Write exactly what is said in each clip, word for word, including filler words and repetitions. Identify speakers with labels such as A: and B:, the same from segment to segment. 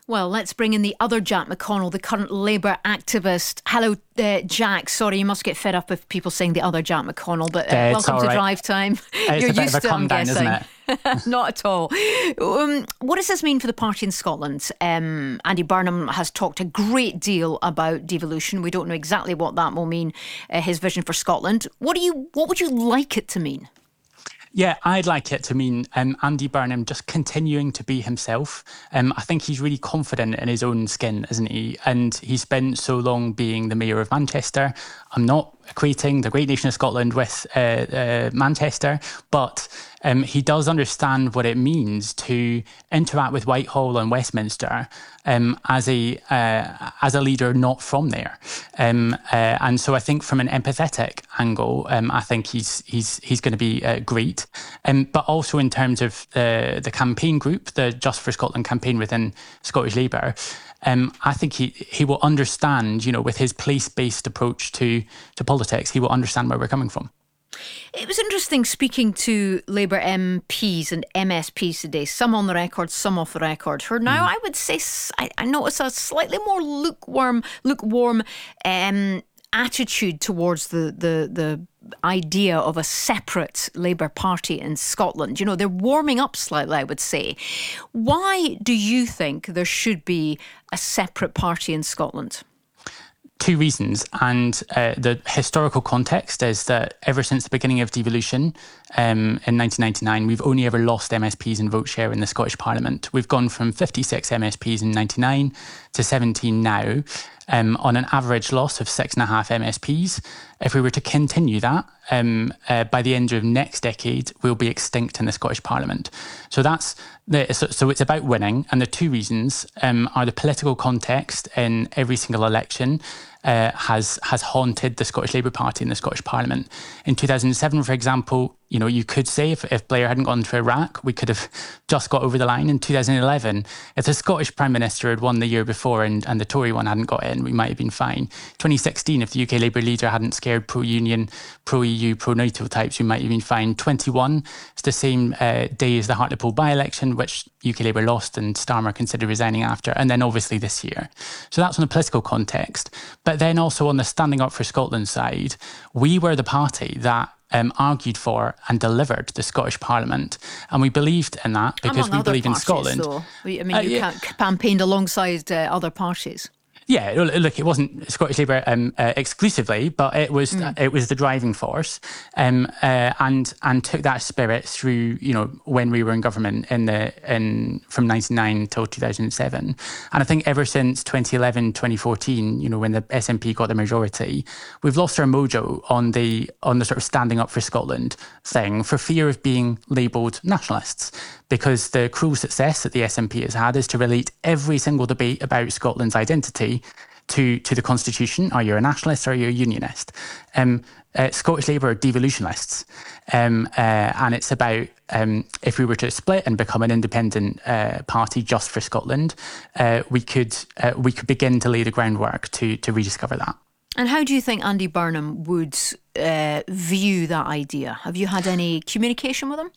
A: Well, let's bring in the other Jack McConnell, the current Labour activist. Hello, uh, Jack. Sorry, you must get fed up with people saying the other Jack McConnell, but uh,
B: yeah,
A: welcome to
B: right.
A: Drive Time.
B: It's
A: You're
B: a bit
A: used
B: of a
A: to it,
B: come
A: I'm
B: down,
A: guessing.
B: isn't it?
A: Not at all. Um, what does this mean for the party in Scotland? Um, Andy Burnham has talked a great deal about devolution. We don't know exactly what that will mean, uh, his vision for Scotland. What do you? What would you like it to mean?
B: Yeah, I'd like it to mean um, Andy Burnham just continuing to be himself. Um, I think he's really confident in his own skin, isn't he? And he spent so long being the mayor of Manchester. I'm not equating the great nation of Scotland with uh, uh, Manchester, but um, he does understand what it means to interact with Whitehall and Westminster um, as a uh, as a leader not from there. Um, uh, and so I think from an empathetic angle, um, I think he's he's he's going to be uh, great. Um, but also in terms of the the campaign group, the Just for Scotland campaign within Scottish Labour. Um, I think he he will understand, you know, with his place-based approach to to politics, he will understand where we're coming from.
A: It was interesting speaking to Labour M Ps and M S Ps today, some on the record, some off the record, who are now, mm. I would say, I, I notice a slightly more lukewarm, lukewarm um, attitude towards the, the, the idea of a separate Labour Party in Scotland. You know, they're warming up slightly, I would say. Why do you think there should be a separate party in Scotland?
B: Two reasons, and uh, the historical context is that ever since the beginning of devolution um, in nineteen ninety-nine, we've only ever lost M S Ps in vote share in the Scottish Parliament. We've gone from fifty-six M S Ps in ninety-nine to seventeen now, um, on an average loss of six and a half M S Ps. If we were to continue that, um, uh, by the end of next decade, we'll be extinct in the Scottish Parliament. So that's the, so, so it's about winning, and the two reasons um, are the political context in every single election. Uh, has has haunted the Scottish Labour Party in the Scottish Parliament. In two thousand seven, for example, you know, you could say if, if Blair hadn't gone to Iraq, we could have just got over the line. In two thousand eleven, if the Scottish Prime Minister had won the year before and, and the Tory one hadn't got in, we might have been fine. twenty sixteen, if the U K Labour leader hadn't scared pro-Union, pro-E U, pro-NATO types, we might have been fine. twenty-one, it's the same uh, day as the Hartlepool by-election, which U K Labour lost and Starmer considered resigning after, and then obviously this year. So that's on the political context. But then also on the Standing Up for Scotland side, we were the party that um, argued for and delivered the Scottish Parliament. And we believed in that because
A: Among
B: we believe
A: parties,
B: in Scotland.
A: Though. I mean,
B: uh,
A: you
B: yeah.
A: campaigned alongside uh, other parties.
B: Yeah, look, it wasn't Scottish Labour um, uh, exclusively, but it was mm. uh, it was the driving force, um, uh, and and took that spirit through, you know, when we were in government in the in from ninety-nine till two thousand seven, and I think ever since twenty eleven, twenty fourteen, you know, when the S N P got the majority, we've lost our mojo on the on the sort of standing up for Scotland thing for fear of being labelled nationalists. Because the cruel success that the S N P has had is to relate every single debate about Scotland's identity to, to the Constitution. Are you a nationalist or are you a unionist? Um, uh, Scottish Labour are devolutionists. Um, uh, and it's about um, if we were to split and become an independent uh, party just for Scotland, uh, we could uh, we could begin to lay the groundwork to, to rediscover that.
A: And how do you think Andy Burnham would uh, view that idea? Have you had any communication with him?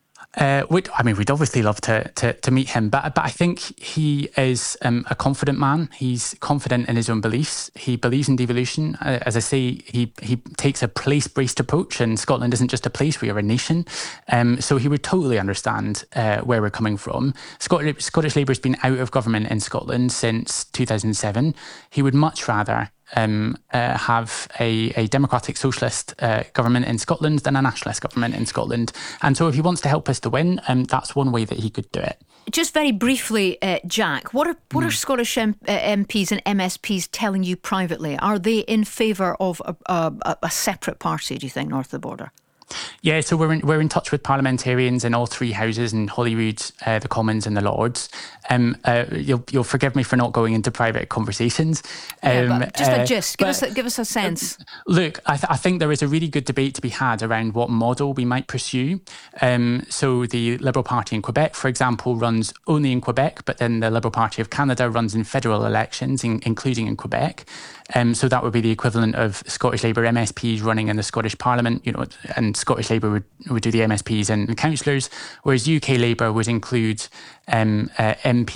B: Uh, we'd, I mean, we'd obviously love to to, to meet him, but but I think he is um, a confident man. He's confident in his own beliefs. He believes in devolution. Uh, as I say, he he takes a place-based approach, and Scotland isn't just a place; we are a nation. Um, so he would totally understand uh, where we're coming from. Scottish, Scottish Labour has been out of government in Scotland since two thousand seven. He would much rather Um, uh, have a, a democratic socialist uh, government in Scotland than a nationalist government in Scotland. And so if he wants to help us to win, um, that's one way that he could do it.
A: Just very briefly, uh, Jack, what are what
B: mm.
A: are Scottish M- uh, M Ps and M S Ps telling you privately? Are they in favour of a, a, a separate party, do you think, north of the border?
B: Yeah, so we're in, we're in touch with parliamentarians in all three houses, in Holyrood, uh, the Commons and the Lords. Um, uh, you'll you'll forgive me for not going into private conversations. Um,
A: yeah, but just a
B: uh,
A: gist. Give us a, give us a sense.
B: Uh, look, I, th- I think there is a really good debate to be had around what model we might pursue. Um, so the Liberal Party in Quebec, for example, runs only in Quebec, but then the Liberal Party of Canada runs in federal elections, in, including in Quebec. Um, so that would be the equivalent of Scottish Labour M S Ps running in the Scottish Parliament, you know, and Scottish Labour would, would do the M S Ps and councillors, whereas U K Labour would include um, uh, M Ps